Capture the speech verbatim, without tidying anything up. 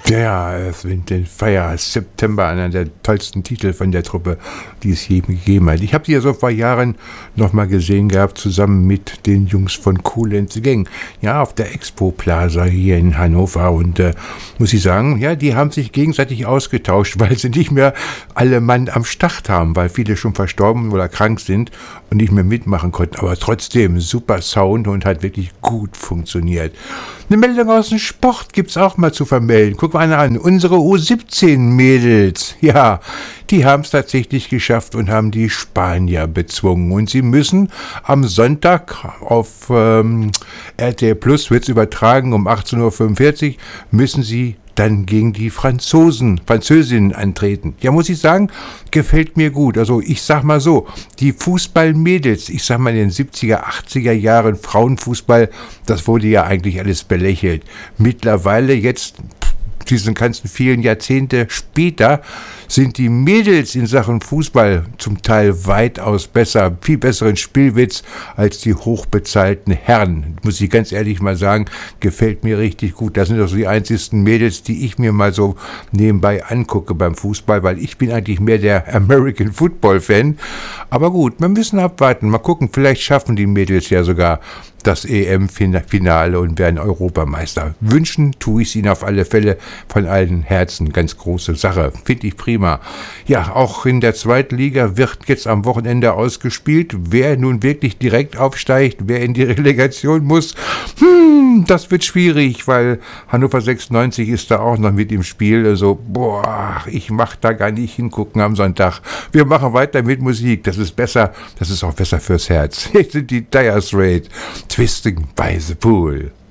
Ja, es wird den Fire September, einer der tollsten Titel von der Truppe, die es je gegeben hat. Ich habe sie ja so vor Jahren nochmal gesehen gehabt, zusammen mit den Jungs von Kool and the Gang. Ja, auf der Expo Plaza hier in Hannover. Und äh, muss ich sagen, ja, die haben sich gegenseitig ausgetauscht, weil sie nicht mehr alle Mann am Start haben, weil viele schon verstorben oder krank sind und nicht mehr mitmachen konnten. Aber trotzdem super Sound und hat wirklich gut funktioniert. Eine Meldung aus dem Sport gibt's auch mal zu vermelden. Guck mal einer an. Unsere U siebzehn Mädels, ja, die haben es tatsächlich geschafft und haben die Spanier bezwungen. Und sie müssen am Sonntag auf ähm, R T L Plus, wird es übertragen, um achtzehn Uhr fünfundvierzig, müssen sie dann gegen die Franzosen, Französinnen antreten. Ja, muss ich sagen, gefällt mir gut. Also ich sag mal so, die Fußballmädels, ich sag mal in den siebziger, achtziger Jahren Frauenfußball, das wurde ja eigentlich alles belächelt. Mittlerweile jetzt, diesen ganzen vielen Jahrzehnte später, sind die Mädels in Sachen Fußball zum Teil weitaus besser, viel besseren Spielwitz als die hochbezahlten Herren. Muss ich ganz ehrlich mal sagen, gefällt mir richtig gut. Das sind doch so die einzigsten Mädels, die ich mir mal so nebenbei angucke beim Fußball, weil ich bin eigentlich mehr der American Football Fan. Aber gut, wir müssen abwarten, mal gucken, vielleicht schaffen die Mädels ja sogar das E M-Finale und werden Europameister. Wünschen tue ich es ihnen auf alle Fälle von allen Herzen. Ganz große Sache. Finde ich prima. Ja, auch in der zweiten Liga wird jetzt am Wochenende ausgespielt. Wer nun wirklich direkt aufsteigt, wer in die Relegation muss, hm, das wird schwierig, weil Hannover sechsundneunzig ist da auch noch mit im Spiel. Also, boah, ich mach da gar nicht hingucken am Sonntag. Wir machen weiter mit Musik. Das ist besser. Das ist auch besser fürs Herz. Hier sind die Dire Straits. Twisting by the Pool.